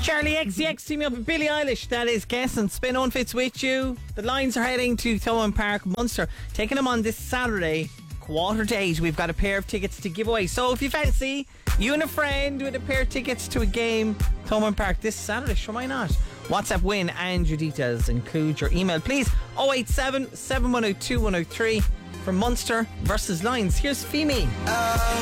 Charlie XCX teaming up with Billie Eilish. That is Guess and Spin On Fits with you. The Lions are heading to Thomond Park, Munster, taking them on this Saturday, 7:45. We've got a pair of tickets to give away. So if you fancy you and a friend with a pair of tickets to a game, Thomond Park this Saturday, sure, why not? WhatsApp win and your details include your email, please. 087 710 2103 for Munster versus Lions. Here's Femi.